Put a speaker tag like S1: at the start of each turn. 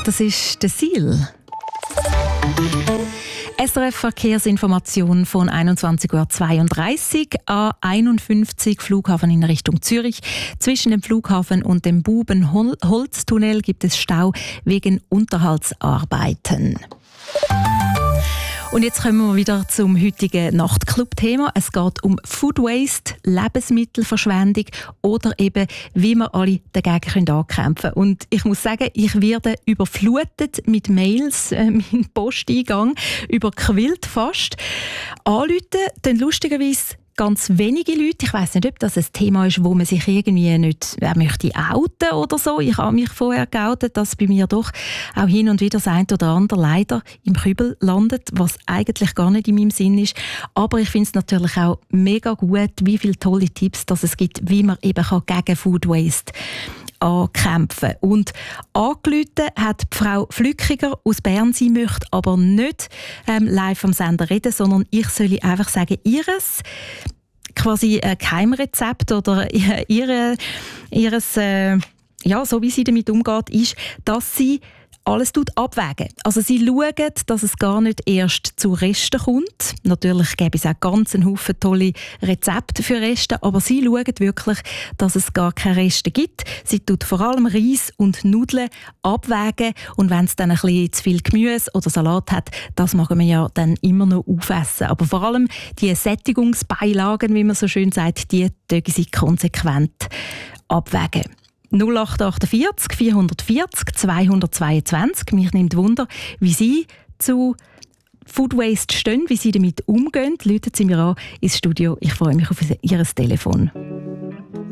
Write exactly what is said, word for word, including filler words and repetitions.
S1: Das ist der Ziel. S R F Verkehrsinformation von einundzwanzig Uhr zweiunddreißig. A einundfünfzig Flughafen in Richtung Zürich. Zwischen dem Flughafen und dem Bubenholztunnel gibt es Stau wegen Unterhaltsarbeiten. Und jetzt kommen wir wieder zum heutigen Nachtclub-Thema. Es geht um Food Waste, Lebensmittelverschwendung oder eben, wie wir alle dagegen ankämpfen können. Und ich muss sagen, ich werde überflutet mit Mails, äh, mein Posteingang überquillt fast. Anrufen, dann lustigerweise ganz wenige Leute. Ich weiss nicht, ob das ein Thema ist, wo man sich irgendwie nicht wer möchte outen oder so. Ich habe mich vorher geoutet, dass bei mir doch auch hin und wieder das eine oder andere leider im Kübel landet, was eigentlich gar nicht in meinem Sinn ist. Aber ich finde es natürlich auch mega gut, wie viele tolle Tipps dass es gibt, wie man eben gegen Food Waste ankämpfen. Und angerufen hat die Frau Flückiger aus Bern. Sie möchte aber nicht ähm, live am Sender reden, sondern ich soll einfach sagen, ihres quasi ein Geheimrezept oder ihre, ihres, äh, ja, so wie sie damit umgeht, ist, dass sie alles abwägen. Also sie schauen, dass es gar nicht erst zu Resten kommt. Natürlich gäbe es auch ganz einen Haufen tolle Rezepte für Reste, aber sie schauen wirklich, dass es gar keine Reste gibt. Sie tut vor allem Reis und Nudeln abwägen und wenn es dann ein bisschen zu viel Gemüse oder Salat hat, das mag man ja dann immer noch aufessen. Aber vor allem die Sättigungsbeilagen, wie man so schön sagt, die tun sie konsequent abwägen. null acht achtundvierzig vierhundertvierzig zweihundertzweiundzwanzig. Mich nimmt Wunder, wie Sie zu Food Waste stehen, wie Sie damit umgehen. Läuten Sie mir an ins Studio. Ich freue mich auf Ihr Telefon.